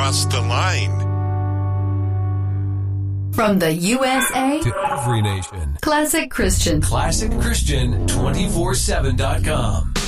across the line. From the USA to every nation. Classic Christian. ClassicChristian247.com.